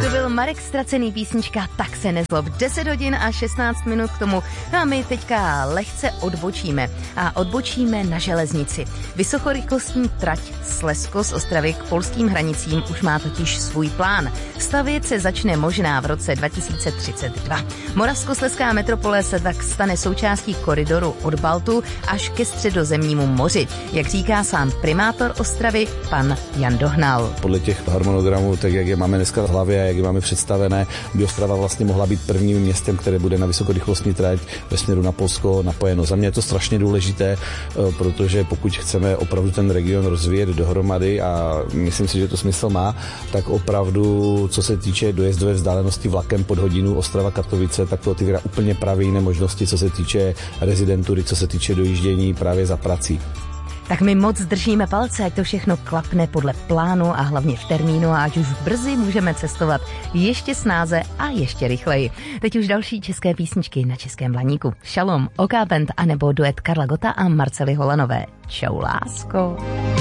To byl Marek Ztracený, písnička Tak se nezlob. 10 hodin a 16 minut k tomu. No a my teďka lehce odbočíme. A odbočíme na železnici. Vysokorychlostní trať Slezsko z Ostravy k polským hranicím už má totiž svůj plán. Stavět se začne možná v roce 2032. Moravskoslezská metropole se tak stane součástí koridoru od Baltu až ke Středozemnímu moři. Jak říká sám primátor Ostravy, pan Jan Dohnal. Podle těch harmonogramů, tak jak je máme dneska v hlavě a jak je máme představené, by Ostrava vlastně mohla být prvním městem, které bude na vysokorychlostní trať ve směru na Polsko napojeno. Za mě je to strašně důležité, protože pokud chceme opravdu ten region rozvíjet dohromady a myslím si, že to smysl má, tak opravdu, co se týče dojezdové vzdálenosti vlakem pod hodinu Ostrava-Katovice, tak to otvírá úplně právě jiné možnosti, co se týče rezidentury, co se týče dojíždění právě za prací. Tak my moc držíme palce, ať to všechno klapne podle plánu a hlavně v termínu a ať už brzy můžeme cestovat ještě snáze a ještě rychleji. Teď už další české písničky na Českém Blaníku. Šalom, OK Band anebo duet Karla Gotta a Marcely Holanové. Čau, lásko.